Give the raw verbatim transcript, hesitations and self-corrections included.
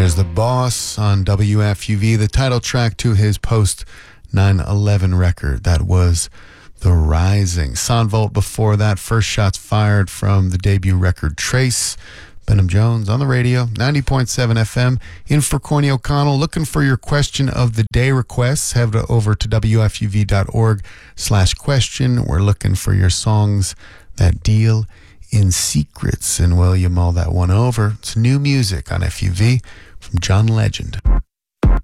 There's The Boss on W F U V, the title track to his post nine eleven record. That was The Rising. Sonvolt before that, First Shots Fired from the debut record Trace. Benham Jones on the radio, ninety point seven F M, in for Corny O'Connell. Looking for your question of the day requests. Head over to W F U V dot org slash question. We're looking for your songs that deal in secrets, and will you mull that one over? It's new music on F U V from John Legend.